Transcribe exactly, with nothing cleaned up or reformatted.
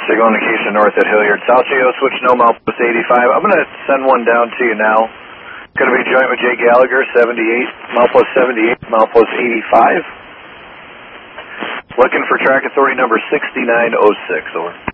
You're going to Keystone North at Hilliard. South J O, switch no, milepost eighty-five. I'm going to send one down to you now. Going to be joint with Jay Gallagher, seventy-eight, milepost seventy-eight, milepost eighty-five. Looking for track authority number sixty-nine oh six, over.